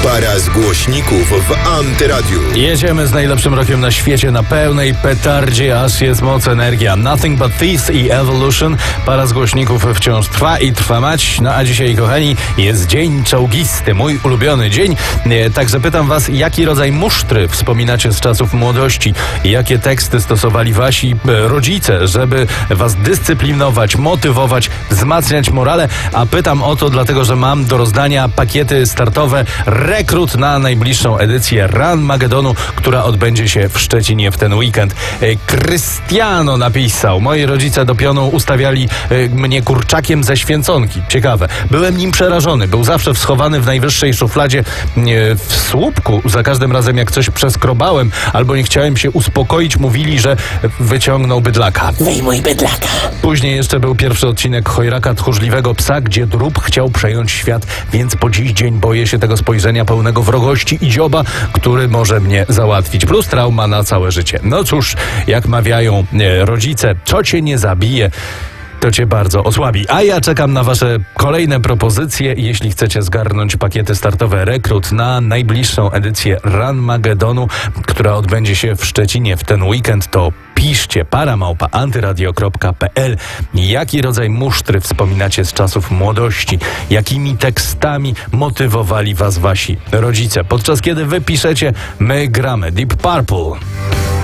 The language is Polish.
Para z głośników w Antyradiu. Jedziemy z najlepszym rockiem na świecie na pełnej petardzie, aż jest moc, energia. Nothing But Thieves i Evolution. Para z głośników wciąż trwa i trwa mać. No a dzisiaj, kochani, jest dzień czołgisty, mój ulubiony dzień. Także pytam was, jaki rodzaj musztry wspominacie z czasów młodości? Jakie teksty stosowali wasi rodzice, żeby was dyscyplinować, motywować, wzmacniać morale? A pytam o to dlatego, że mam do rozdania pakiety startowe Rekrut na najbliższą edycję Run Magedonu, która odbędzie się w Szczecinie w ten weekend. Krystiano napisał: moi rodzice do pionu ustawiali mnie kurczakiem ze święconki. Ciekawe. Byłem nim przerażony. Był zawsze schowany w najwyższej szufladzie w słupku. Za każdym razem, jak coś przeskrobałem albo nie chciałem się uspokoić, mówili, że wyciągnął bydlaka. Wyjmuj bydlaka. Później jeszcze był pierwszy odcinek Chojraka Tchórzliwego Psa, gdzie drób chciał przejąć świat, więc po dziś dzień boję się tego spojrzenia pełnego wrogości i dzioba, który może mnie załatwić. Plus trauma na całe życie. No cóż, jak mawiają rodzice, co cię nie zabije, to cię bardzo osłabi. A ja czekam na wasze kolejne propozycje. Jeśli chcecie zgarnąć pakiety startowe Rekrut na najbliższą edycję Run Magedonu, która odbędzie się w Szczecinie w ten weekend, to piszcie para@antyradio.pl. Jaki rodzaj musztry wspominacie z czasów młodości? Jakimi tekstami motywowali was wasi rodzice? Podczas kiedy wy piszecie, my gramy Deep Purple.